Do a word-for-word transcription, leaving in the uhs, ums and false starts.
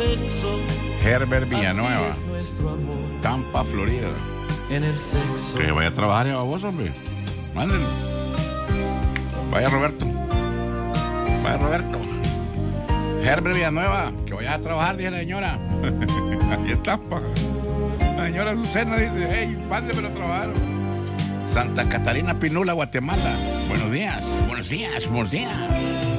sexo. Herbert Villanueva, Así es nuestro amor. Tampa, Florida. En el sexo. Que vaya a trabajar ya vos, hombre. Mándenlo. Vaya Roberto. Vaya Roberto. Herbert Villanueva, que vaya a trabajar, dice la señora. Ahí está, pa. La señora Azucena dice, hey, mándemelo a trabajar. Santa Catarina Pinula, Guatemala. Buenos días, buenos días, buenos días.